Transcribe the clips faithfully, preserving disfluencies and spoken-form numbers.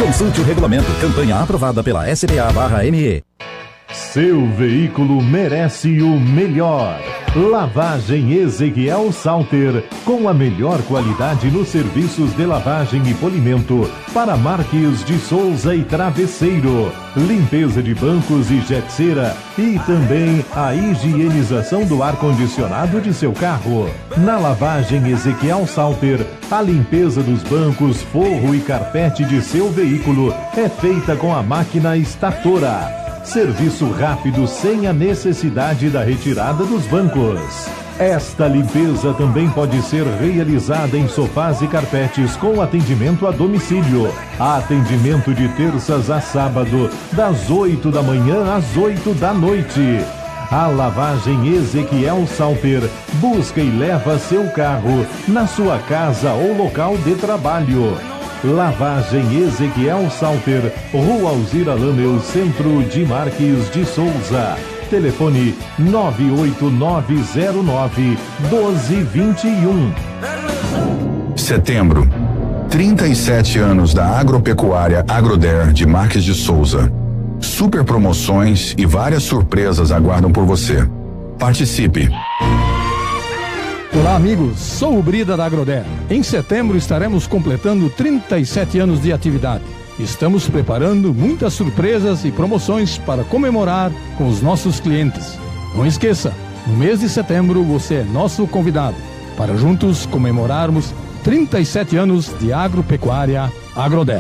Consulte o regulamento. Campanha aprovada pela S B A barra M E. Seu veículo merece o melhor. Lavagem Ezequiel Salter, com a melhor qualidade nos serviços de lavagem e polimento para Marques de Souza e Travesseiro, limpeza de bancos e jetceira e também a higienização do ar-condicionado de seu carro. Na lavagem Ezequiel Salter, a limpeza dos bancos, forro e carpete de seu veículo é feita com a máquina estatora. Serviço rápido sem a necessidade da retirada dos bancos. Esta limpeza também pode ser realizada em sofás e carpetes com atendimento a domicílio. Atendimento de terças a sábado, das oito da manhã às oito da noite. A lavagem Ezequiel Salter busca e leva seu carro na sua casa ou local de trabalho. Lavagem Ezequiel Salter, Rua Alzira Lameu, Centro de Marques de Souza. Telefone nove oito nove zero nove um dois dois um. Setembro. trinta e sete anos da agropecuária Agroder de Marques de Souza. Super promoções e várias surpresas aguardam por você. Participe! Olá, amigos, sou o Brida da Agroder. Em setembro estaremos completando trinta e sete anos de atividade. Estamos preparando muitas surpresas e promoções para comemorar com os nossos clientes. Não esqueça, no mês de setembro você é nosso convidado para juntos comemorarmos trinta e sete anos de agropecuária Agroder.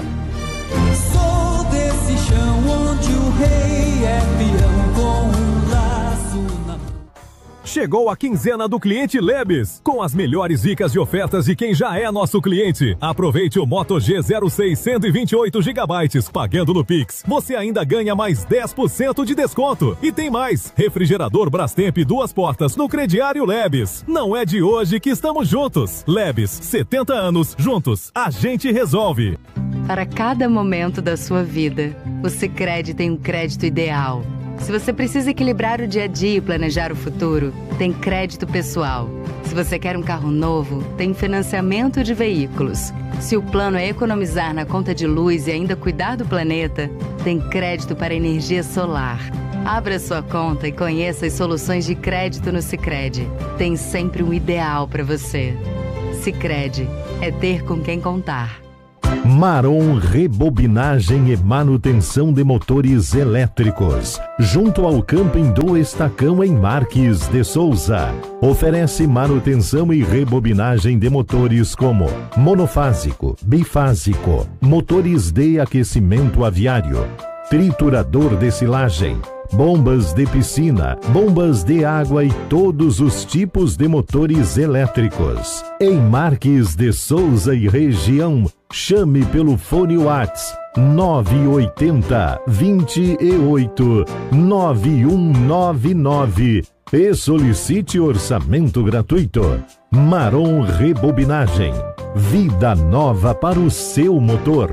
Sou desse chão onde o rei é peão com um laço na mão. Chegou a quinzena do cliente Lebes, com as melhores dicas e ofertas de quem já é nosso cliente. Aproveite o Moto G zero seis cento e vinte e oito gigabytes, pagando no Pix. Você ainda ganha mais dez por cento de desconto. E tem mais, refrigerador Brastemp duas portas no crediário Lebes. Não é de hoje que estamos juntos. Lebes, setenta anos, juntos, a gente resolve. Para cada momento da sua vida, o Sicredi tem um crédito ideal. Se você precisa equilibrar o dia a dia e planejar o futuro, tem crédito pessoal. Se você quer um carro novo, tem financiamento de veículos. Se o plano é economizar na conta de luz e ainda cuidar do planeta, tem crédito para energia solar. Abra sua conta e conheça as soluções de crédito no Sicredi. Tem sempre um ideal para você. Sicredi é ter com quem contar. Marom Rebobinagem e Manutenção de Motores Elétricos, junto ao Camping do Estacão em Marques de Souza. Oferece manutenção e rebobinagem de motores como monofásico, bifásico, motores de aquecimento aviário, triturador de silagem, bombas de piscina, bombas de água e todos os tipos de motores elétricos. Em Marques de Souza e região, chame pelo fone WhatsApp nove oito zero, vinte e oito, nove um nove nove e solicite orçamento gratuito. Marom Rebobinagem, vida nova para o seu motor.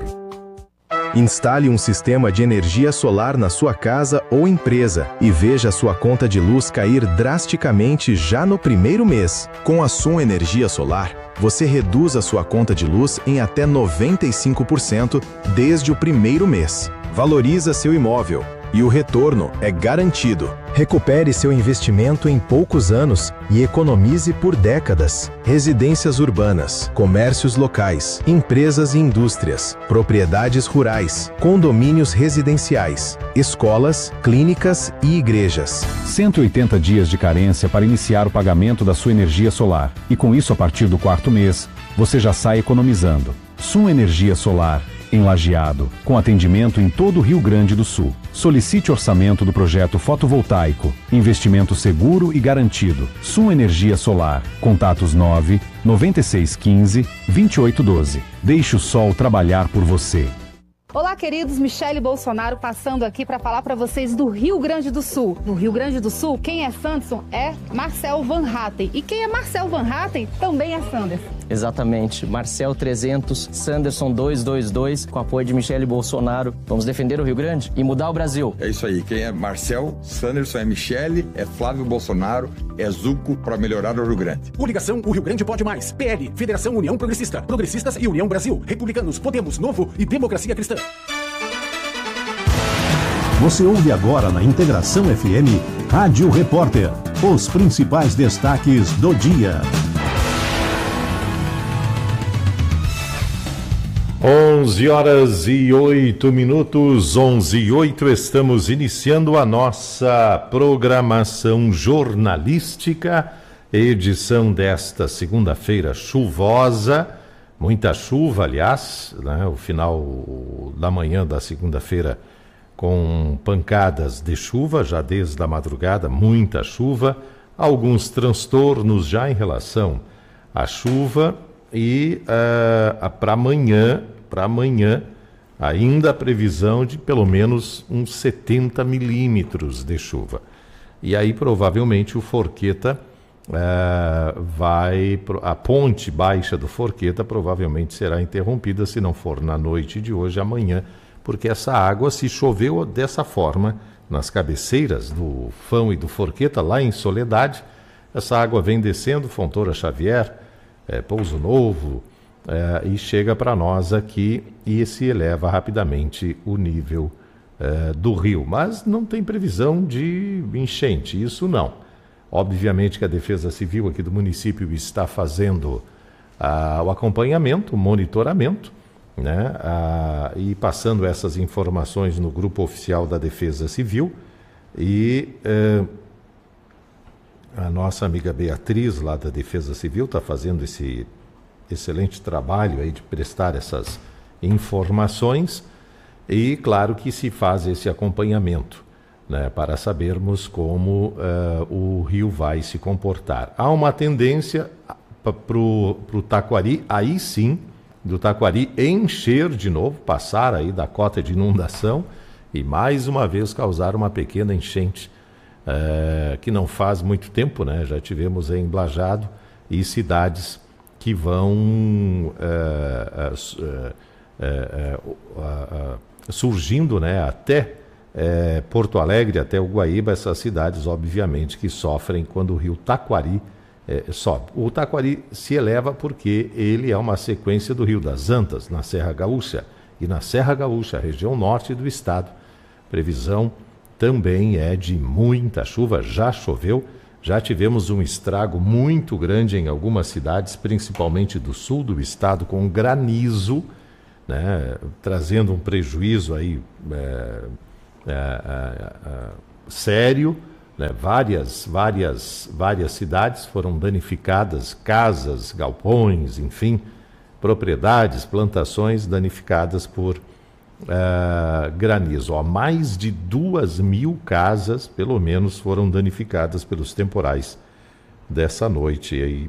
Instale um sistema de energia solar na sua casa ou empresa e veja sua conta de luz cair drasticamente já no primeiro mês. Com a Sun Energia Solar, você reduz a sua conta de luz em até noventa e cinco por cento desde o primeiro mês. Valoriza seu imóvel e o retorno é garantido. Recupere seu investimento em poucos anos e economize por décadas. Residências urbanas, comércios locais, empresas e indústrias, propriedades rurais, condomínios residenciais, escolas, clínicas e igrejas. cento e oitenta dias de carência para iniciar o pagamento da sua energia solar. E com isso, a partir do quarto mês, você já sai economizando. Sun Energia Solar, em Lajeado, com atendimento em todo o Rio Grande do Sul. Solicite orçamento do projeto fotovoltaico. Investimento seguro e garantido. Sun Energia Solar. Contatos nove nove seis um cinco, dois oito um dois. Deixe o sol trabalhar por você. Olá, queridos, Michele Bolsonaro passando aqui para falar para vocês do Rio Grande do Sul. No Rio Grande do Sul, quem é Sanderson é Marcel Van Hatten. E quem é Marcel Van Hatten também é Sanderson. Exatamente. Marcel trezentos, Sanderson duzentos e vinte e dois, com apoio de Michele Bolsonaro. Vamos defender o Rio Grande e mudar o Brasil. É isso aí. Quem é Marcel, Sanderson é Michele, é Flávio Bolsonaro, é Zuco para melhorar o Rio Grande. Coligação O Rio Grande Pode Mais. P L, Federação União Progressista, Progressistas e União Brasil. Republicanos, Podemos, Novo e Democracia Cristã. Você ouve agora na Integração F M, Rádio Repórter, os principais destaques do dia. onze horas e oito minutos, onze e oito, estamos iniciando a nossa programação jornalística, edição desta segunda-feira chuvosa, muita chuva, aliás, né, o final da manhã da segunda-feira com pancadas de chuva, já desde a madrugada, muita chuva, alguns transtornos já em relação à chuva e uh, para amanhã, para amanhã, ainda a previsão de pelo menos uns setenta milímetros de chuva. E aí provavelmente o Forqueta uh, vai, a ponte baixa do Forqueta provavelmente será interrompida, se não for na noite de hoje, amanhã, porque essa água, se choveu dessa forma, nas cabeceiras do Fão e do Forqueta, lá em Soledade, essa água vem descendo, Fontoura Xavier, é, Pouso Novo, é, e chega para nós aqui e se eleva rapidamente o nível é, do rio. Mas não tem previsão de enchente, isso não. Obviamente que a Defesa Civil aqui do município está fazendo ah, o acompanhamento, o monitoramento, né, ah, e passando essas informações no grupo oficial da Defesa Civil e eh, a nossa amiga Beatriz lá da Defesa Civil está fazendo esse excelente trabalho aí de prestar essas informações e claro que se faz esse acompanhamento, né, para sabermos como eh, o rio vai se comportar. Há uma tendência para o Taquari, aí sim, do Taquari encher de novo, passar aí da cota de inundação e mais uma vez causar uma pequena enchente, é, que não faz muito tempo, né? Já tivemos em Blajado e cidades que vão é, é, é, é, é, surgindo, né? Até é, Porto Alegre, até o Guaíba, essas cidades obviamente que sofrem quando o rio Taquari É, sobe. O Taquari se eleva porque ele é uma sequência do Rio das Antas, na Serra Gaúcha. E na Serra Gaúcha, região norte do estado, previsão também é de muita chuva. Já choveu, já tivemos um estrago muito grande em algumas cidades, principalmente do sul do estado, com granizo, né, trazendo um prejuízo aí é, é, é, é, sério. Né, várias, várias, várias cidades foram danificadas, casas, galpões, enfim, propriedades, plantações danificadas por uh, granizo. Ó, mais de duas mil casas, pelo menos, foram danificadas pelos temporais dessa noite aí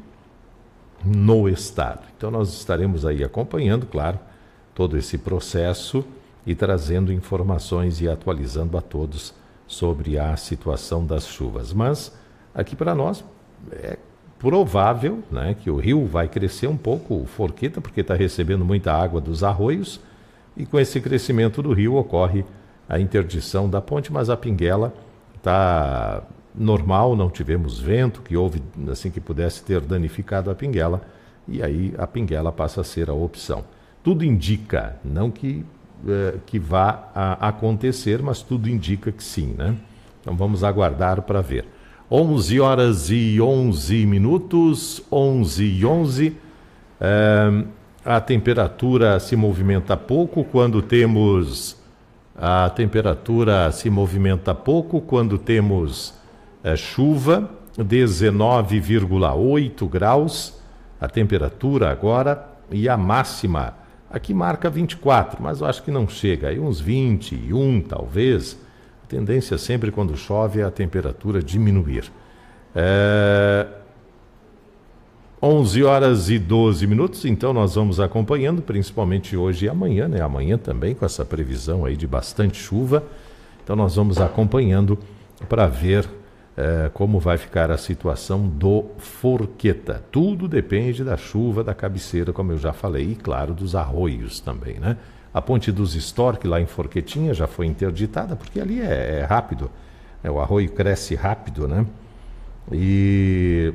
no estado. Então nós estaremos aí acompanhando, claro, todo esse processo e trazendo informações e atualizando a todos sobre a situação das chuvas. Mas aqui para nós é provável, né, que o rio vai crescer um pouco, o Forqueta, porque está recebendo muita água dos arroios e com esse crescimento do rio ocorre a interdição da ponte, mas a Pinguela está normal, não tivemos vento que houve assim que pudesse ter danificado a Pinguela e aí a Pinguela passa a ser a opção. Tudo indica, não que que vá a acontecer, mas tudo indica que sim, né? Então vamos aguardar para ver. onze horas e onze minutos, onze e onze. É, a temperatura se movimenta pouco quando temos a temperatura se movimenta pouco quando temos é, chuva, dezenove vírgula oito graus a temperatura agora e a máxima aqui marca vinte e quatro, mas eu acho que não chega, aí uns vinte e um talvez. A tendência sempre quando chove é a temperatura diminuir. É... onze horas e doze minutos, então nós vamos acompanhando, principalmente hoje e amanhã, né? Amanhã também com essa previsão aí de bastante chuva. Então nós vamos acompanhando para ver é, como vai ficar a situação do Forqueta. Tudo depende da chuva da cabeceira, como eu já falei, e claro, dos arroios também, né? A ponte dos Stork lá em Forquetinha já foi interditada, porque ali é, é rápido, é, o arroio cresce rápido, né? E...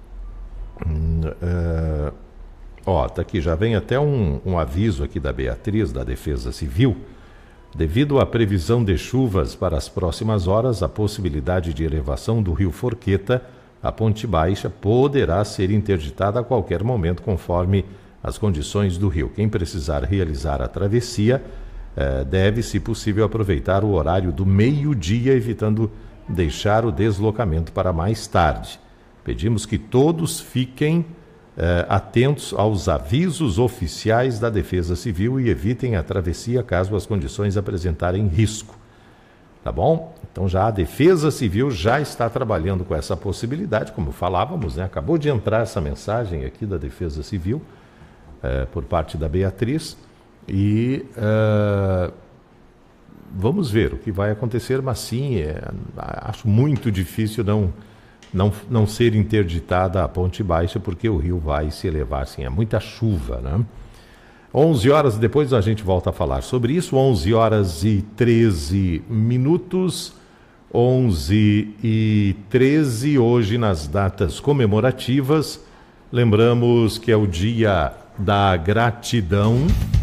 Uh, ó, tá aqui, já vem até um, um aviso aqui da Beatriz, da Defesa Civil, Devido à previsão de chuvas para as próximas horas, a possibilidade de elevação do rio Forqueta, a ponte baixa, poderá ser interditada a qualquer momento, conforme as condições do rio. Quem precisar realizar a travessia eh, deve, se possível, aproveitar o horário do meio-dia, evitando deixar o deslocamento para mais tarde. Pedimos que todos fiquem eh, atentos aos avisos oficiais da Defesa Civil e evitem a travessia caso as condições apresentarem risco. Tá bom? Então já a Defesa Civil já está trabalhando com essa possibilidade, como falávamos, né? Acabou de entrar essa mensagem aqui da Defesa Civil, eh, por parte da Beatriz, e eh, vamos ver o que vai acontecer, mas sim, é, acho muito difícil não, não, não ser interditada a ponte baixa, porque o rio vai se elevar, sim, é muita chuva, né? onze horas, depois a gente volta a falar sobre isso, onze horas e treze minutos, onze e treze, hoje nas datas comemorativas, lembramos que é o dia da gratidão.